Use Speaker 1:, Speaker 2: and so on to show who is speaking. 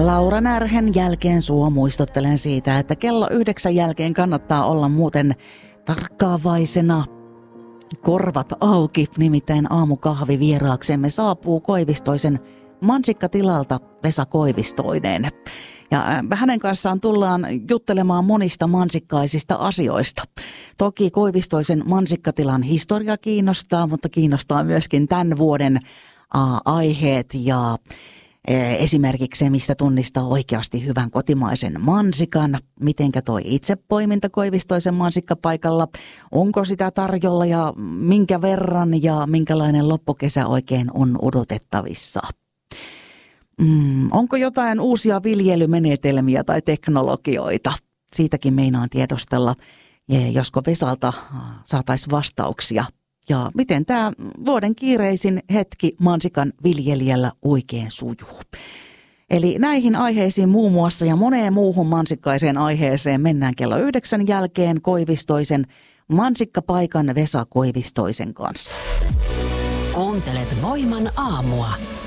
Speaker 1: Laura Närhen jälkeen sua muistuttelen siitä, että kello 9 jälkeen kannattaa olla muuten tarkkaavaisena. Korvat auki, nimittäin aamukahvi vieraaksemme saapuu Koivistoisen mansikkatilalta Vesa Koivistoinen. Ja hänen kanssaan tullaan juttelemaan monista mansikkaisista asioista. Toki Koivistoisen mansikkatilan historia kiinnostaa, mutta kiinnostaa myöskin tämän vuoden aiheet ja esimerkiksi se, mistä tunnistaa oikeasti hyvän kotimaisen mansikan, mitenkä toi itsepoiminta Koivistoisen mansikkapaikalla, onko sitä tarjolla ja minkä verran ja minkälainen loppukesä oikein on odotettavissa. Onko jotain uusia viljelymenetelmiä tai teknologioita? Siitäkin meinaan tiedostella, josko Vesalta saataisiin vastauksia. Ja miten tämä vuoden kiireisin hetki mansikan viljelijällä oikein sujuu. Eli näihin aiheisiin muun muassa ja moneen muuhun mansikkaiseen aiheeseen mennään kello 9 jälkeen Koivistoisen mansikkapaikan Vesa Koivistoisen kanssa.
Speaker 2: Kuuntelet Voiman aamua.